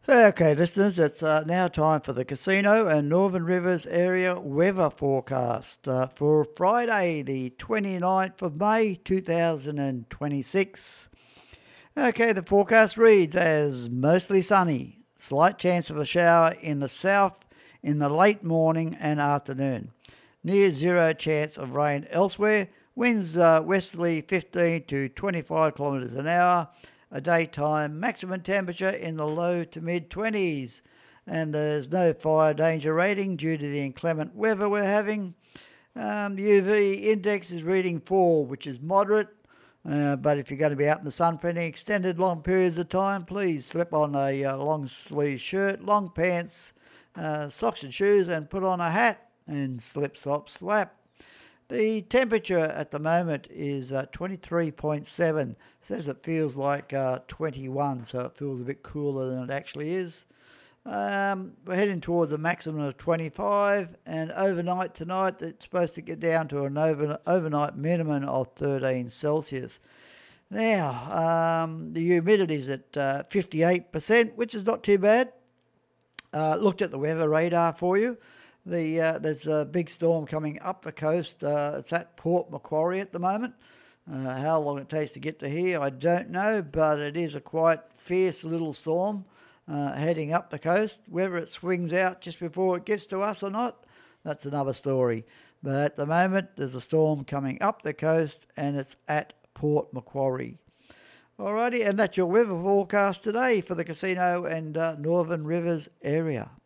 Okay, listeners, it's now time for the Casino and Northern Rivers area weather forecast for Friday, the 29th of May 2026. Okay, the forecast reads as mostly sunny, slight chance of a shower in the south in the late morning and afternoon. Near zero chance of rain elsewhere. Winds westerly 15 to 25 kilometres an hour. A daytime maximum temperature in the low to mid 20s. And there's no fire danger rating due to the inclement weather we're having. The UV index is reading 4, which is moderate. But if you're going to be out in the sun for any extended long periods of time, please slip on a long sleeve shirt, long pants, socks and shoes, and put on a hat and slip, slop, slap. The temperature at the moment is 23.7. Says it feels like 21, so it feels a bit cooler than it actually is. We're heading towards a maximum of 25, and overnight tonight it's supposed to get down to an overnight minimum of 13 Celsius. Now, the humidity is at 58%, which is not too bad. Looked at the weather radar for you. There's a big storm coming up the coast. It's at Port Macquarie at the moment. How long it takes to get to here, I don't know, but it is a quite fierce little storm heading up the coast. Whether it swings out just before it gets to us or not, that's another story. But at the moment, there's a storm coming up the coast, and it's at Port Macquarie. Alrighty, and that's your weather forecast today for the Casino and Northern Rivers area.